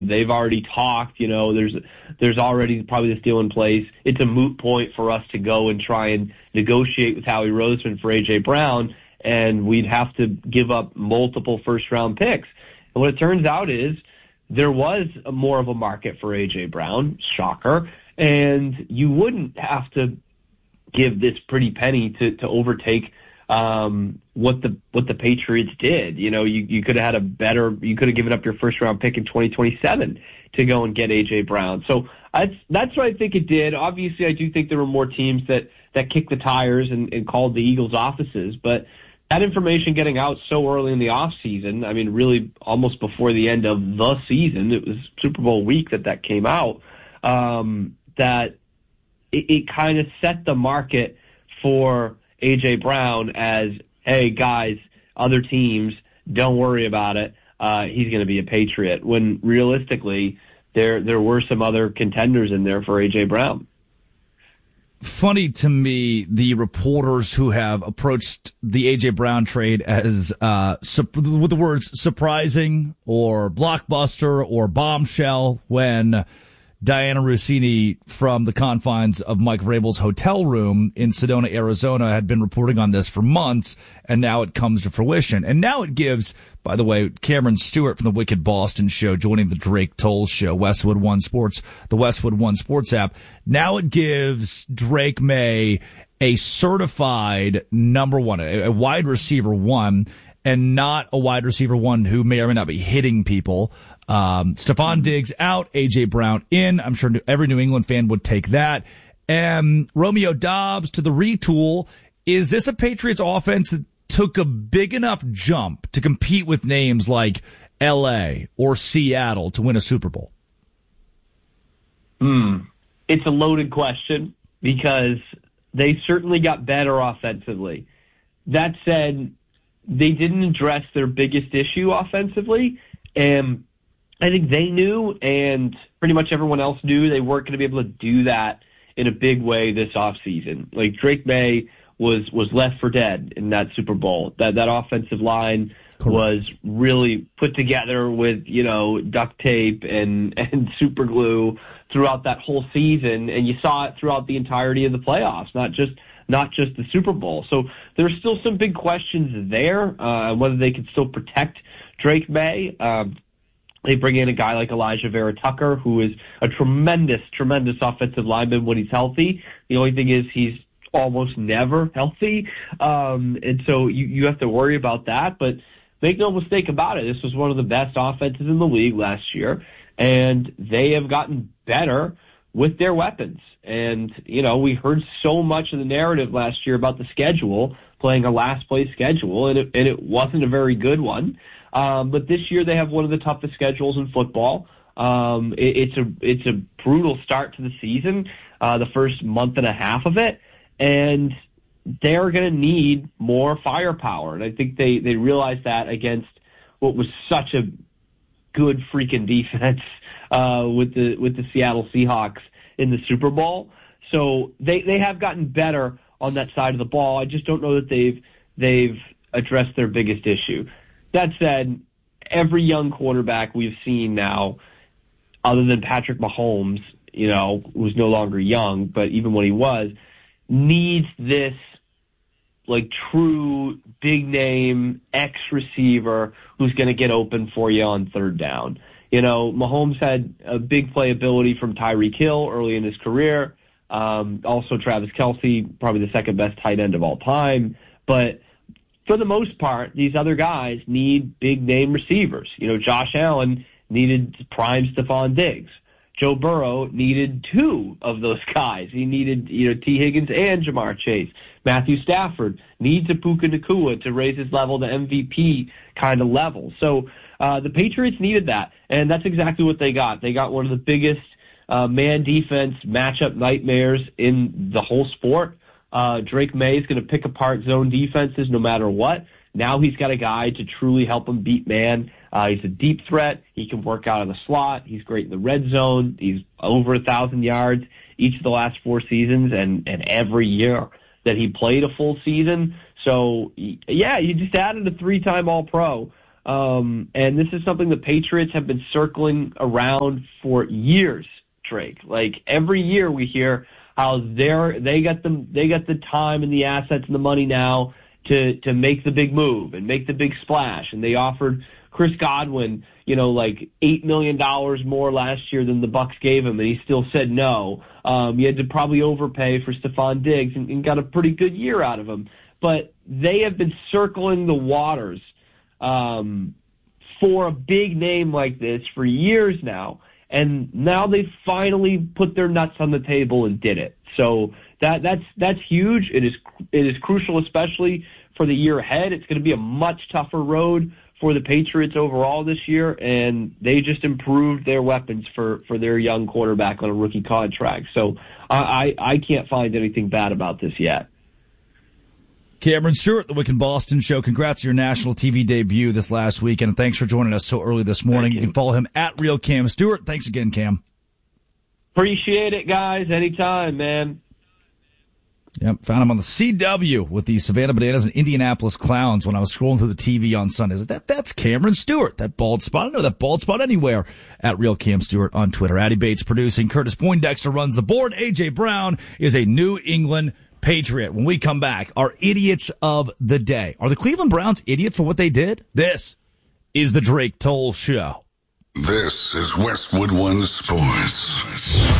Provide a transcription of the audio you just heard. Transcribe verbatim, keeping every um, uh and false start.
They've already talked, you know, there's there's already probably this deal in place. It's a moot point for us to go and try and negotiate with Howie Roseman for A J. Brown, and we'd have to give up multiple first-round picks. And what it turns out is there was a more of a market for A J. Brown, shocker, and you wouldn't have to give this pretty penny to, to overtake um, what the what the Patriots did. You know, you, you could have had a better, you could have given up your first round pick in twenty twenty-seven to go and get A J. Brown. So that's that's what I think it did. Obviously, I do think there were more teams that that kicked the tires and, and called the Eagles' offices, but that information getting out so early in the off season, I mean, really almost before the end of the season, it was Super Bowl week that that came out. Um, that it, it kind of set the market for A J. Brown as, hey, guys, other teams, don't worry about it. Uh, he's going to be a Patriot. When realistically, there there were some other contenders in there for A J. Brown. Funny to me, the reporters who have approached the A J. Brown trade as uh, su- with the words surprising or blockbuster or bombshell when Diana Rossini from the confines of Mike Vrabel's hotel room in Sedona, Arizona, had been reporting on this for months, and now it comes to fruition. And now it gives, by the way, Cameron Stewart from the Wicked Boston Show joining the Drake Toll Show, Westwood One Sports, the Westwood One Sports app. Now it gives Drake May a certified number one, a, a wide receiver one, and not a wide receiver one who may or may not be hitting people. Um, Stephon Diggs out, A J. Brown in. I'm sure every New England fan would take that. And Romeo Doubs to the retool. Is this a Patriots offense that took a big enough jump to compete with names like L A or Seattle to win a Super Bowl? Hmm. It's a loaded question because they certainly got better offensively. That said, they didn't address their biggest issue offensively, and I think they knew, and pretty much everyone else knew, they weren't going to be able to do that in a big way this offseason. Like, Drake May was was left for dead in that Super Bowl. That that offensive line Correct. was really put together with, you know, duct tape and, and super glue throughout that whole season, and you saw it throughout the entirety of the playoffs, not just not just the Super Bowl. So there's still some big questions there, uh, whether they can still protect Drake May. Um, They bring in a guy like Elijah Vera Tucker, who is a tremendous, tremendous offensive lineman when he's healthy. The only thing is he's almost never healthy. Um, and so you, you have to worry about that. But make no mistake about it, this was one of the best offenses in the league last year. And they have gotten better with their weapons. And, you know, we heard so much of the narrative last year about the schedule, playing a last-place schedule, and it, and it wasn't a very good one. Um, but this year they have one of the toughest schedules in football. Um, it, it's a it's a brutal start to the season, uh, the first month and a half of it, and they're going to need more firepower. And I think they, they realized that against what was such a good freaking defense uh, with the with the Seattle Seahawks in the Super Bowl. So they, they have gotten better on that side of the ball. I just don't know that they've they've addressed their biggest issue. That said, every young quarterback we've seen now, other than Patrick Mahomes, you know, who's no longer young, but even when he was, needs this, like, true big-name X-receiver who's going to get open for you on third down. You know, Mahomes had a big playability from Tyreek Hill early in his career. Um, also, Travis Kelce, probably the second-best tight end of all time. But for the most part, these other guys need big-name receivers. You know, Josh Allen needed prime Stephon Diggs. Joe Burrow needed two of those guys. He needed, you know, T. Higgins and Jamar Chase. Matthew Stafford needs a Puka Nacua to raise his level to M V P kind of level. So uh, the Patriots needed that, and that's exactly what they got. They got one of the biggest uh, man defense matchup nightmares in the whole sport. Uh, Drake May is going to pick apart zone defenses no matter what. Now he's got a guy to truly help him beat man. Uh, he's a deep threat. He can work out of the slot. He's great in the red zone. He's over a thousand yards each of the last four seasons, and, and every year that he played a full season. So, yeah, you just added a three-time All-Pro Um, and this is something the Patriots have been circling around for years, Drake. Like every year we hear how they're, they got the, they got the time and the assets and the money now to, to make the big move and make the big splash. And they offered Chris Godwin, you know, like eight million dollars more last year than the Bucs gave him, and he still said no. Um, you had to probably overpay for Stephon Diggs and, and got a pretty good year out of him. But they have been circling the waters um, for a big name like this for years now, and now they finally put their nuts on the table and did it. So that that's that's huge. It is it is crucial, especially for the year ahead. It's going to be a much tougher road for the Patriots overall this year, and they just improved their weapons for, for their young quarterback on a rookie contract. So I, I, I can't find anything bad about this yet. Cameron Stewart, the Wicked Boston Show. Congrats on your national T V debut this last weekend, and thanks for joining us so early this morning. You. you can follow him at Real Cam Stewart. Thanks again, Cam. Appreciate it, guys. Anytime, man. Yep, found him on the C W with the Savannah Bananas and Indianapolis Clowns when I was scrolling through the T V on Sundays. That That's Cameron Stewart, that bald spot. I don't know that bald spot anywhere. At Real Cam Stewart on Twitter. Addie Bates producing. Curtis Poindexter runs the board. A J. Brown is a New England Patriot. When we come back, our idiots of the day. Are the Cleveland Browns idiots for what they did? This is the Drake Toll Show. This is Westwood One Sports.